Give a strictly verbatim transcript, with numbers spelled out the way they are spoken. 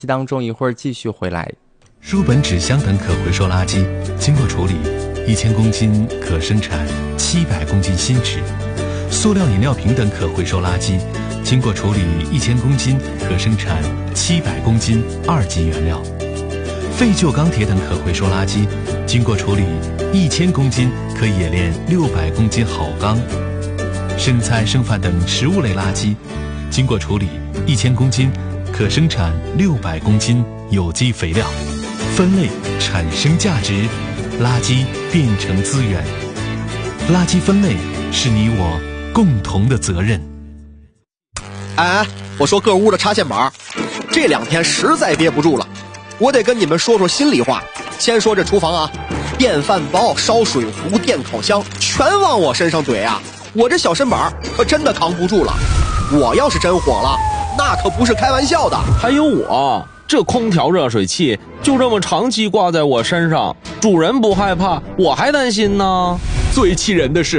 当中，一会儿继续回来。 书本、纸箱等可回收垃圾经过处理，一千公斤可生产七百公斤新纸；塑料饮料瓶等可回收垃圾经过处理，一千公斤可生产七百公斤二级原料；废旧钢铁等可回收垃圾经过处理，一千公斤可冶炼六百公斤好钢；剩菜剩饭等食物类垃圾经过处理，一千公斤可生产六百公斤有机肥料。分类产生价值，垃圾变成资源。垃圾分类是你我共同的责任。 哎，我说各屋的插线板，这两天实在憋不住了，我得跟你们说说心里话。先说这厨房啊，电饭煲、烧水壶、电烤箱全往我身上怼啊，我这小身板可真的扛不住了。我要是真火了，那可不是开玩笑的。 还有我这空调热水器就这么长期挂在我身上，主人不害怕，我还担心呢。 最气人的是